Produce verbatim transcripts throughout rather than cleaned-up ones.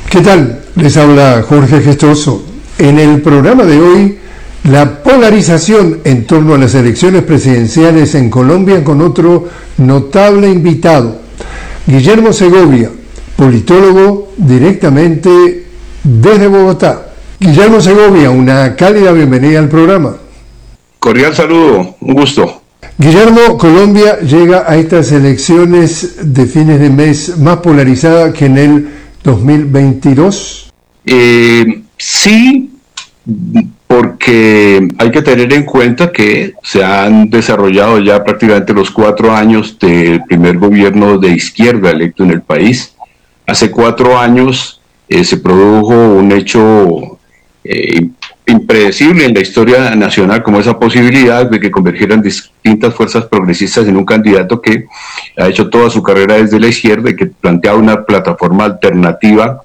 ¿Qué tal? Les habla Jorge Gestoso. En el programa de hoy, la polarización en torno a las elecciones presidenciales en Colombia con otro notable invitado, Guillermo Segovia, politólogo directamente desde Bogotá. Guillermo Segovia, una cálida bienvenida al programa. Cordial saludo, un gusto. Guillermo, Colombia llega a estas elecciones de fines de mes más polarizada que en el dos mil veintidós. Eh, sí, porque hay que tener en cuenta que se han desarrollado ya prácticamente los cuatro años del primer gobierno de izquierda electo en el país. Hace cuatro años eh, se produjo un hecho eh, impredecible en la historia nacional, como esa posibilidad de que convergieran distintas fuerzas progresistas en un candidato que ha hecho toda su carrera desde la izquierda y que plantea una plataforma alternativa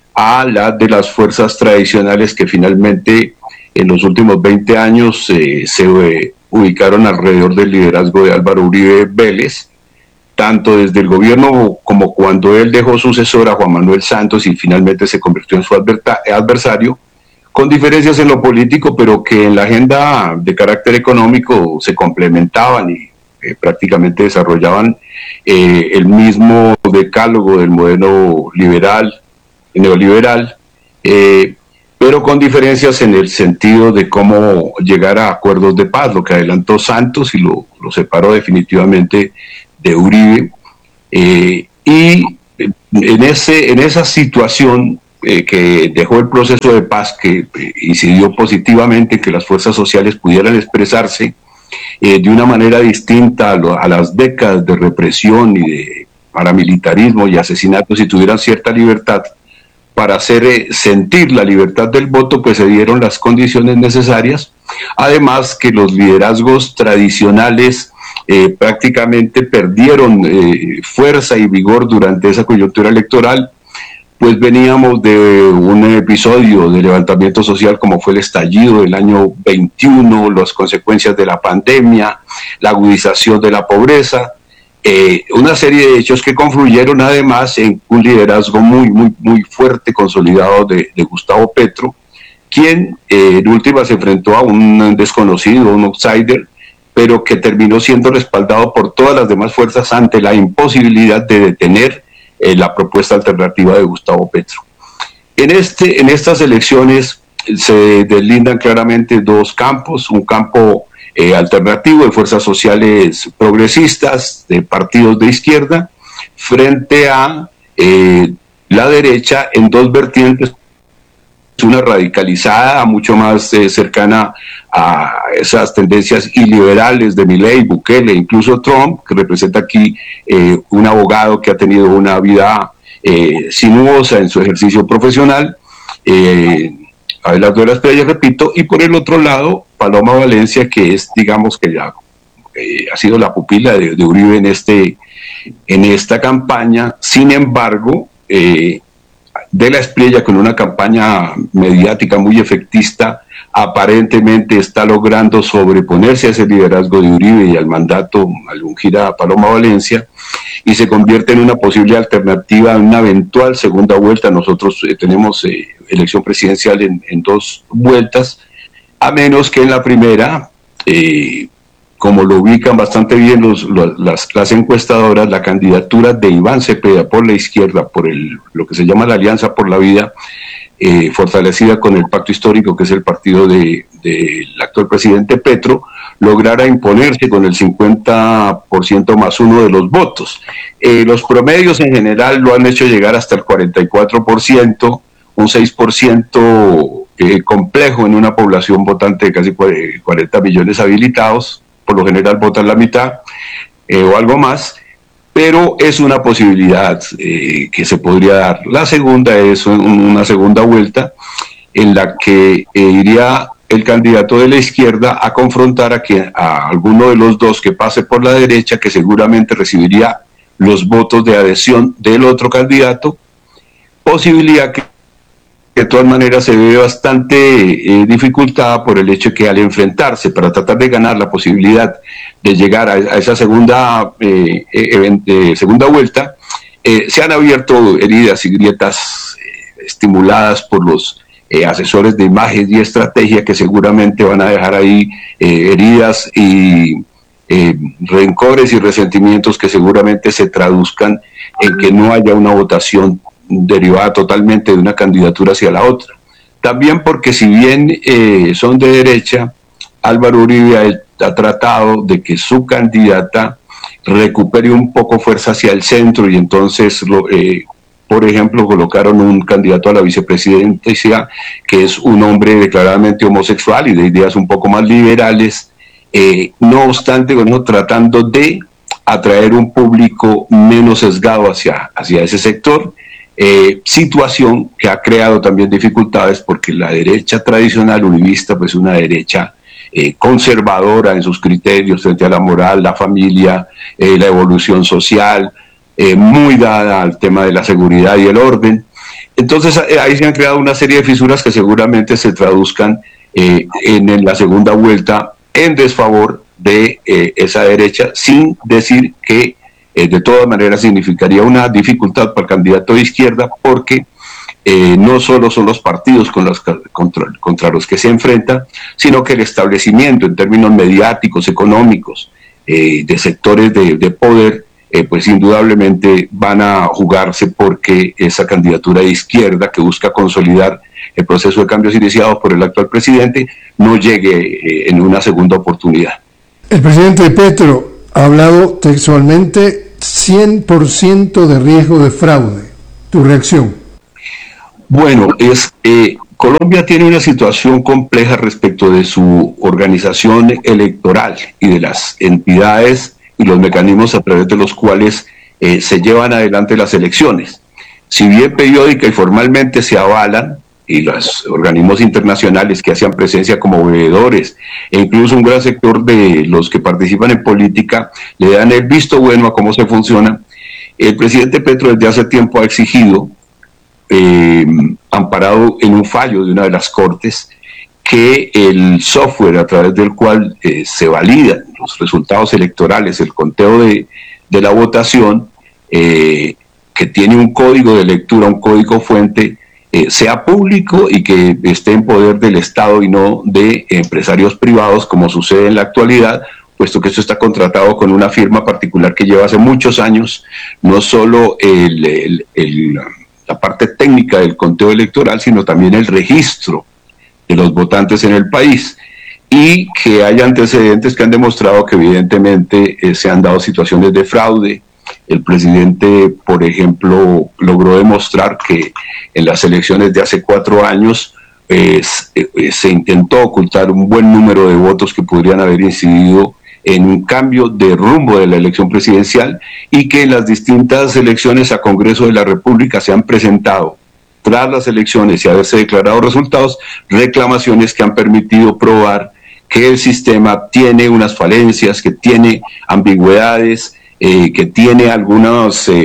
a la de las fuerzas tradicionales que finalmente en los últimos veinte años eh, se eh, ubicaron alrededor del liderazgo de Álvaro Uribe Vélez, tanto desde el gobierno como cuando él dejó sucesor a Juan Manuel Santos y finalmente se convirtió en su adversario, con diferencias en lo político, pero que en la agenda de carácter económico se complementaban y eh, prácticamente desarrollaban eh, el mismo decálogo del modelo liberal, neoliberal, eh, pero con diferencias en el sentido de cómo llegar a acuerdos de paz, lo que adelantó Santos y lo, lo separó definitivamente de Uribe. Eh, y en, ese, en esa situación eh, que dejó el proceso de paz, que eh, incidió positivamente en que las fuerzas sociales pudieran expresarse eh, de una manera distinta a, lo, a las décadas de represión y de paramilitarismo y asesinatos, y tuvieran cierta libertad para hacer eh, sentir la libertad del voto, pues se dieron las condiciones necesarias. Además que los liderazgos tradicionales eh, prácticamente perdieron eh, fuerza y vigor durante esa coyuntura electoral, pues veníamos de un episodio de levantamiento social como fue el estallido del año veintiuno, las consecuencias de la pandemia, la agudización de la pobreza, Eh, una serie de hechos que confluyeron además en un liderazgo muy, muy, muy fuerte, consolidado de, de Gustavo Petro, quien eh, en última se enfrentó a un desconocido, un outsider, pero que terminó siendo respaldado por todas las demás fuerzas ante la imposibilidad de detener eh, la propuesta alternativa de Gustavo Petro. En, este, en estas elecciones se deslindan claramente dos campos, un campo Eh, alternativo de fuerzas sociales progresistas, de partidos de izquierda, frente a eh, la derecha en dos vertientes, una radicalizada, mucho más eh, cercana a esas tendencias iliberales de Milei, Bukele, incluso Trump, que representa aquí eh, un abogado que ha tenido una vida eh, sinuosa en su ejercicio profesional, eh, Abelardo de la Espriella, repito, y por el otro lado, Paloma Valencia, que es, digamos, que ya eh, ha sido la pupila de, de Uribe en, este, en esta campaña. Sin embargo, eh, de la Espriella, con una campaña mediática muy efectista, aparentemente está logrando sobreponerse a ese liderazgo de Uribe y al mandato, al ungir a Paloma Valencia, y se convierte en una posible alternativa, en una eventual segunda vuelta. Nosotros eh, tenemos eh, elección presidencial en, en dos vueltas, a menos que en la primera, eh, como lo ubican bastante bien los, los, las, las encuestadoras, la candidatura de Iván Cepeda por la izquierda, por el, lo que se llama la Alianza por la Vida, eh, fortalecida con el pacto histórico, que es el partido del de, de actual presidente Petro, lograra imponerse con el cincuenta por ciento más uno de los votos. Eh, los promedios en general lo han hecho llegar hasta el cuarenta y cuatro por ciento, un seis por ciento eh, complejo en una población votante de casi cuarenta millones habilitados, por lo general votan la mitad eh, o algo más, pero es una posibilidad eh, que se podría dar. La segunda es un, una segunda vuelta en la que eh, iría el candidato de la izquierda a confrontar a, quien, a alguno de los dos que pase por la derecha, que seguramente recibiría los votos de adhesión del otro candidato, posibilidad que de todas maneras se ve bastante eh, dificultada por el hecho de que al enfrentarse para tratar de ganar la posibilidad de llegar a, a esa segunda, eh, eh, eh, segunda vuelta, eh, se han abierto heridas y grietas estimuladas por los eh, asesores de imagen y estrategia, que seguramente van a dejar ahí eh, heridas y eh, rencores y resentimientos que seguramente se traduzcan en que no haya una votación derivada totalmente de una candidatura hacia la otra. También porque si bien eh, son de derecha, Álvaro Uribe ha, ha tratado de que su candidata recupere un poco fuerza hacia el centro, y entonces, lo, eh, por ejemplo, colocaron un candidato a la vicepresidencia que es un hombre declaradamente homosexual y de ideas un poco más liberales, eh, no obstante, bueno, tratando de atraer un público menos sesgado hacia, hacia ese sector. Eh, situación que ha creado también dificultades porque la derecha tradicional uribista, pues una derecha eh, conservadora en sus criterios frente a la moral, la familia, eh, la evolución social, eh, muy dada al tema de la seguridad y el orden. Entonces eh, ahí se han creado una serie de fisuras que seguramente se traduzcan eh, en, en la segunda vuelta en desfavor de eh, esa derecha, sin decir que Eh, de todas maneras significaría una dificultad para el candidato de izquierda, porque eh, no solo son los partidos con los, contra, contra los que se enfrenta, sino que el establecimiento en términos mediáticos, económicos, eh, de sectores de, de poder, eh, pues indudablemente van a jugarse porque esa candidatura de izquierda que busca consolidar el proceso de cambios iniciados por el actual presidente no llegue eh, en una segunda oportunidad. El presidente Petro ha hablado textualmente cien por ciento de riesgo de fraude. ¿Tu reacción? Bueno, es eh, Colombia tiene una situación compleja respecto de su organización electoral y de las entidades y los mecanismos a través de los cuales eh, se llevan adelante las elecciones. Si bien periódica y formalmente se avalan, y los organismos internacionales que hacían presencia como veedores, e incluso un gran sector de los que participan en política le dan el visto bueno a cómo se funciona, el presidente Petro desde hace tiempo ha exigido, eh, amparado en un fallo de una de las cortes, que el software a través del cual eh, se validan los resultados electorales, el conteo de, de la votación, eh, que tiene un código de lectura, un código fuente, Eh, sea público y que esté en poder del Estado y no de empresarios privados, como sucede en la actualidad, puesto que esto está contratado con una firma particular que lleva hace muchos años, no solo el, el, el, la parte técnica del conteo electoral, sino también el registro de los votantes en el país, y que hay antecedentes que han demostrado que evidentemente eh, se han dado situaciones de fraude. El presidente, por ejemplo, logró demostrar que en las elecciones de hace cuatro años eh, se intentó ocultar un buen número de votos que podrían haber incidido en un cambio de rumbo de la elección presidencial, y que en las distintas elecciones a Congreso de la República se han presentado, tras las elecciones y haberse declarado resultados, reclamaciones que han permitido probar que el sistema tiene unas falencias, que tiene ambigüedades, Eh, que tiene algunas eh,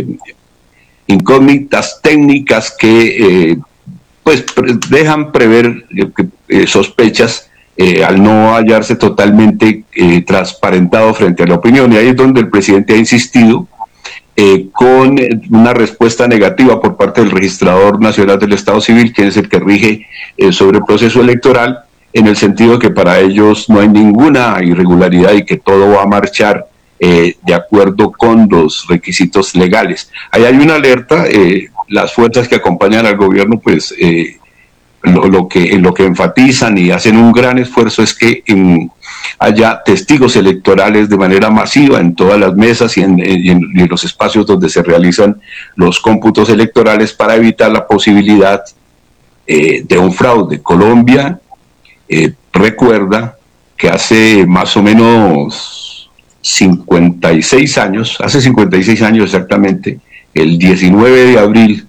incógnitas técnicas que eh, pues pre dejan prever eh, eh, sospechas eh, al no hallarse totalmente eh, transparentado frente a la opinión. Y ahí es donde el presidente ha insistido eh, con una respuesta negativa por parte del Registrador Nacional del Estado Civil, quien es el que rige eh, sobre el proceso electoral, en el sentido de que para ellos no hay ninguna irregularidad y que todo va a marchar Eh, de acuerdo con los requisitos legales. Ahí hay una alerta, eh, las fuerzas que acompañan al gobierno, pues eh, lo, lo, que, lo que enfatizan y hacen un gran esfuerzo es que en, haya testigos electorales de manera masiva en todas las mesas y en, y en, y en los espacios donde se realizan los cómputos electorales, para evitar la posibilidad eh, de un fraude. Colombia eh, recuerda que hace más o menos cincuenta y seis años, hace cincuenta y seis años exactamente, el diecinueve de abril,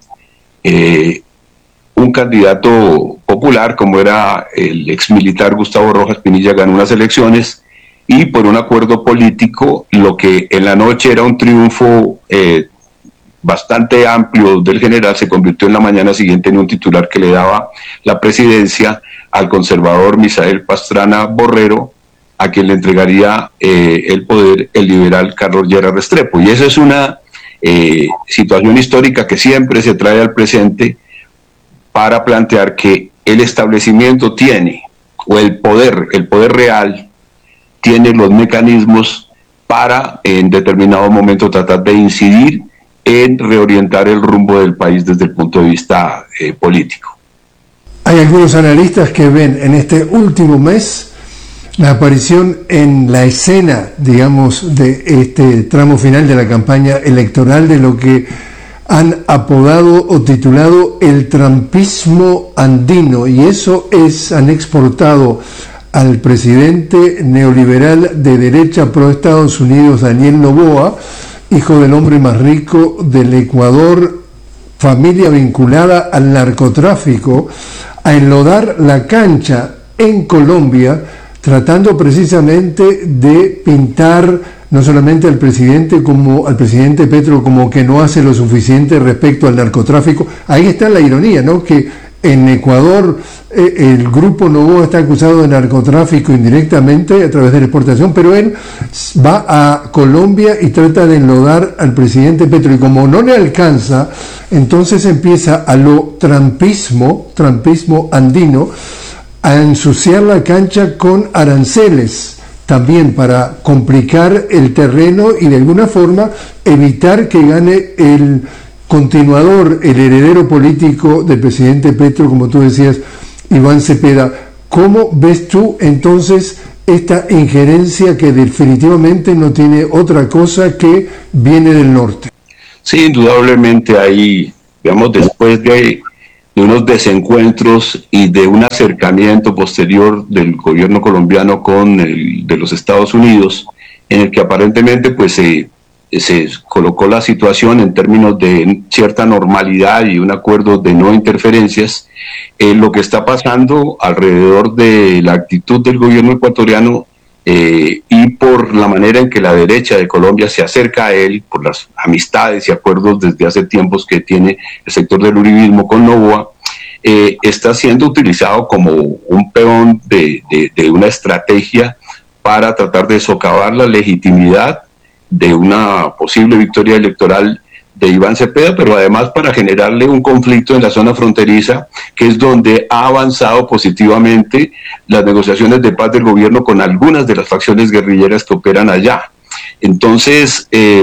eh, un candidato popular como era el exmilitar Gustavo Rojas Pinilla ganó unas elecciones, y por un acuerdo político, lo que en la noche era un triunfo eh, bastante amplio del general, se convirtió en la mañana siguiente en un titular que le daba la presidencia al conservador Misael Pastrana Borrero, a quien le entregaría eh, el poder el liberal Carlos Lleras Restrepo. Y esa es una eh, situación histórica que siempre se trae al presente, para plantear que el establecimiento tiene, o el poder, el poder real, tiene los mecanismos para en determinado momento tratar de incidir en reorientar el rumbo del país desde el punto de vista eh, político. Hay algunos analistas que ven en este último mes la aparición en la escena, digamos, de este tramo final de la campaña electoral de lo que han apodado o titulado el trumpismo andino, y eso es, han exportado al presidente neoliberal de derecha pro Estados Unidos, Daniel Noboa, hijo del hombre más rico del Ecuador, familia vinculada al narcotráfico, a enlodar la cancha en Colombia, tratando precisamente de pintar no solamente al presidente como al presidente Petro como que no hace lo suficiente respecto al narcotráfico. Ahí está la ironía, ¿no? Que en Ecuador eh, el grupo Noboa está acusado de narcotráfico indirectamente a través de la exportación, pero él va a Colombia y trata de enlodar al presidente Petro, y como no le alcanza, entonces empieza a lo trumpismo, trumpismo andino, a ensuciar la cancha con aranceles, también para complicar el terreno y de alguna forma evitar que gane el continuador, el heredero político del presidente Petro, como tú decías, Iván Cepeda. ¿Cómo ves tú entonces esta injerencia que definitivamente no tiene otra cosa que viene del norte? Sí, indudablemente ahí, digamos, después de, de unos desencuentros y de un acercamiento posterior del gobierno colombiano con el de los Estados Unidos, en el que aparentemente pues se, se colocó la situación en términos de cierta normalidad y un acuerdo de no interferencias, eh, lo que está pasando alrededor de la actitud del gobierno ecuatoriano eh, y por la manera en que la derecha de Colombia se acerca a él, por las amistades y acuerdos desde hace tiempos que tiene el sector del uribismo con Noboa, eh, está siendo utilizado como un peón de, de, de una estrategia para tratar de socavar la legitimidad de una posible victoria electoral de Iván Cepeda, pero además para generarle un conflicto en la zona fronteriza, que es donde ha avanzado positivamente las negociaciones de paz del gobierno con algunas de las facciones guerrilleras que operan allá. Entonces, eh,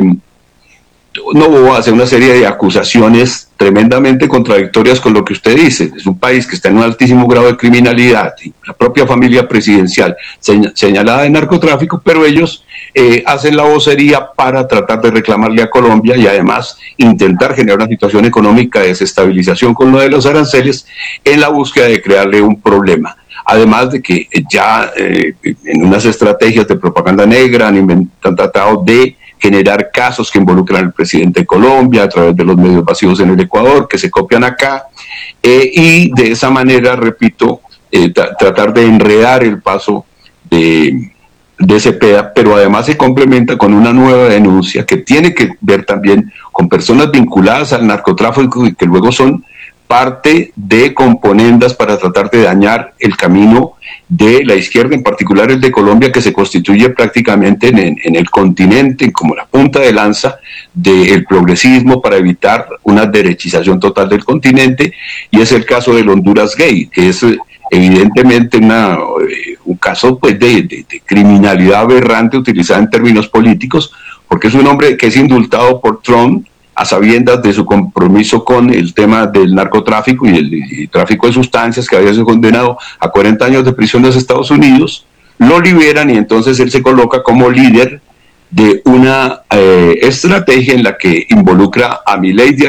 Noboa hace una serie de acusaciones tremendamente contradictorias con lo que usted dice. Es un país que está en un altísimo grado de criminalidad, y la propia familia presidencial señalada de narcotráfico, pero ellos eh, hacen la vocería para tratar de reclamarle a Colombia y además intentar generar una situación económica de desestabilización con lo de los aranceles en la búsqueda de crearle un problema. Además de que ya eh, en unas estrategias de propaganda negra han, han tratado de generar casos que involucran al presidente de Colombia a través de los medios masivos en el Ecuador, que se copian acá, eh, y de esa manera, repito, eh, tra tratar de enredar el paso de, de Cepeda, pero además se complementa con una nueva denuncia que tiene que ver también con personas vinculadas al narcotráfico y que luego son parte de componendas para tratar de dañar el camino de la izquierda, en particular el de Colombia, que se constituye prácticamente en, en el continente como la punta de lanza del progresismo para evitar una derechización total del continente, y es el caso del Honduras Gay, que es evidentemente una, un caso pues, de, de, de criminalidad aberrante utilizada en términos políticos, porque es un hombre que es indultado por Trump a sabiendas de su compromiso con el tema del narcotráfico y el y tráfico de sustancias, que había sido condenado a cuarenta años de prisión en los Estados Unidos. Lo liberan y entonces él se coloca como líder de una eh, estrategia en la que involucra a Milei de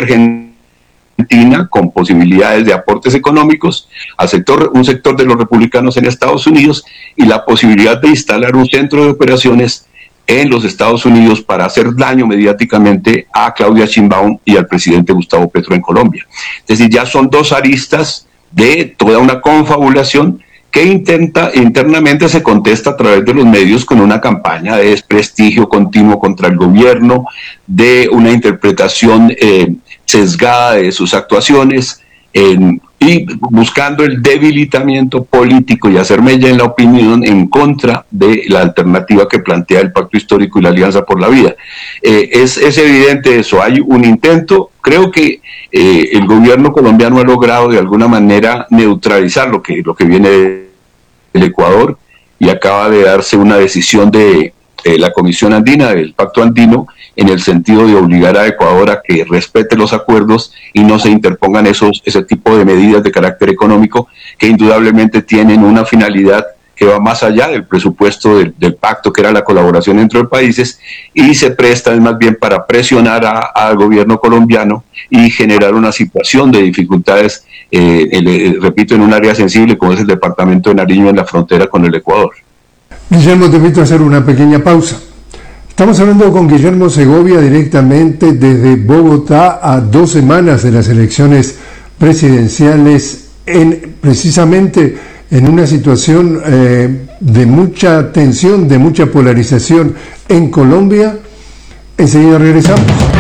Argentina con posibilidades de aportes económicos al sector, un sector de los republicanos en Estados Unidos, y la posibilidad de instalar un centro de operaciones en los Estados Unidos para hacer daño mediáticamente a Claudia Sheinbaum y al presidente Gustavo Petro en Colombia. Es decir, ya son dos aristas de toda una confabulación que intenta, internamente se contesta a través de los medios con una campaña de desprestigio continuo contra el gobierno, de una interpretación eh, sesgada de sus actuaciones, en y buscando el debilitamiento político y hacer mella en la opinión en contra de la alternativa que plantea el Pacto Histórico y la Alianza por la Vida. Eh, es, es evidente eso, hay un intento, creo que eh, el gobierno colombiano ha logrado de alguna manera neutralizar lo que, lo que viene del Ecuador, y acaba de darse una decisión de eh, la Comisión Andina, del Pacto Andino, en el sentido de obligar a Ecuador a que respete los acuerdos y no se interpongan esos, ese tipo de medidas de carácter económico que indudablemente tienen una finalidad que va más allá del presupuesto del, del pacto, que era la colaboración entre los países, y se presta más bien para presionar al gobierno colombiano y generar una situación de dificultades, eh, el, repito, en un área sensible como es el departamento de Nariño en la frontera con el Ecuador. Guillermo, te invito a hacer una pequeña pausa. Estamos hablando con Guillermo Segovia directamente desde Bogotá, a dos semanas de las elecciones presidenciales, en, precisamente en una situación eh, de mucha tensión, de mucha polarización en Colombia. Enseguida regresamos.